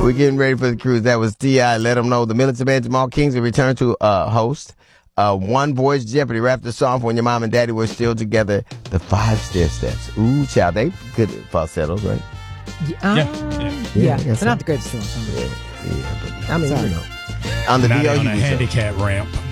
We're getting ready for the cruise. That was T.I. Let them know the Militant Man Jamal Kingsley returned to host One Voice Jeopardy. Wrapped the song for when your mom and daddy were still together. The 5 stair steps. Ooh, child, they good at falsettos, right? Yeah. It's not the greatest song. Yeah, but I mean, you know, on the Not DLU on a show. handicap ramp.